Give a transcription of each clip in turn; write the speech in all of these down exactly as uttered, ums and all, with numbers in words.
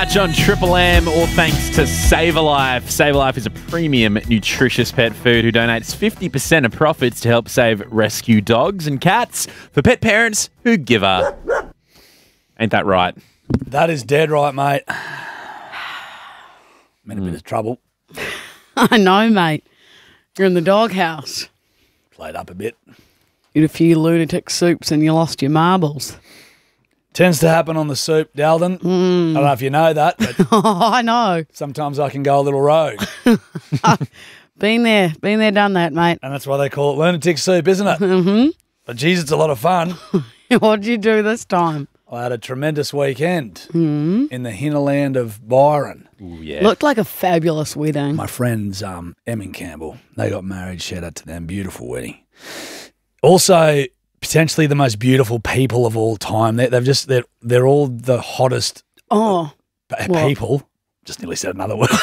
Match on Triple M, all thanks to Save a Life. Save a Life is a premium nutritious pet food who donates fifty percent of profits to help save rescue dogs and cats for pet parents who give a. Ain't that right? That is dead right, mate. I'm in a mm. bit of trouble. I know, mate. You're in the doghouse. Played up a bit. You had a few lunatic soups and you lost your marbles. Tends to happen on the soup, Dalden. Mm. I don't know if you know that, but oh, I know. Sometimes I can go a little rogue. Been there, been there, done that, mate. And that's why they call it lunatic soup, isn't it? Mm-hmm. But geez, it's a lot of fun. What did you do this time? I had a tremendous weekend mm. in the hinterland of Byron. Ooh, yeah. Looked like a fabulous wedding. My friends, um, Em and Campbell, they got married. Shout out to them. Beautiful wedding. Also, potentially the most beautiful people of all time. They, they've just they're they're all the hottest. Oh, p- people. Just nearly said another word.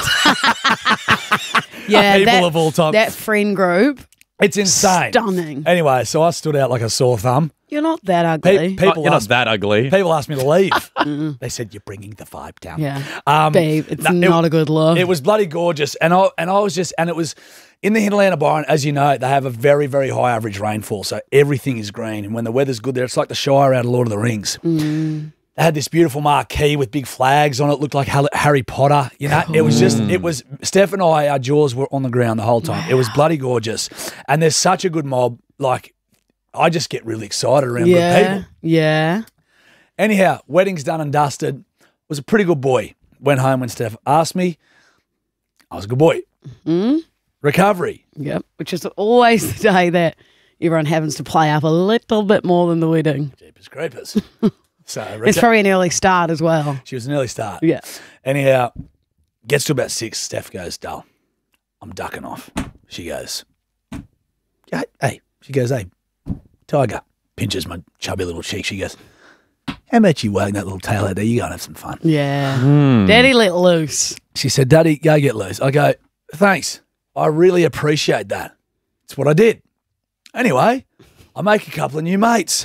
yeah, people that, of all time. That friend group. It's insane. Stunning. Anyway, so I stood out like a sore thumb. You're not that ugly. Pe- people oh, you're asked, not that ugly. People asked me to leave. They said, you're bringing the vibe down. Yeah. Um, Babe, it's no, not it, a good look. It was bloody gorgeous. And I, and I was just, and it was in the hinterland of Byron, as you know, they have a very, very high average rainfall. So everything is green. And when the weather's good there, it's like the Shire out of Lord of the Rings. Mm. They had this beautiful marquee with big flags on it. Looked like Harry Potter. You know, it was just, it was, Steph and I, our jaws were on the ground the whole time. Wow. It was bloody gorgeous. And there's such a good mob. Like, I just get really excited around yeah, good people. Yeah. Anyhow, wedding's done and dusted. Was a pretty good boy. Went home when Steph asked me. I was a good boy. Mm. Recovery. Yep. Which is always the day that everyone happens to play up a little bit more than the wedding. Jeepers creepers. So reca- it's probably an early start as well. She was an early start. Yeah. Anyhow, gets to about six. Steph goes, Dull, I'm ducking off. She goes, hey, hey. She goes, hey, Tiger. Pinches my chubby little cheek. She goes, how about you wag that little tail out there? You go and have some fun. Yeah. Mm. Daddy let loose. She said, Daddy, go get loose. I go, thanks. I really appreciate that. It's what I did. Anyway, I make a couple of new mates.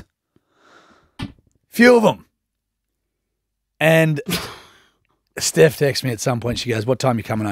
Few of them. And Steph texts me at some point. She goes, what time are you coming home?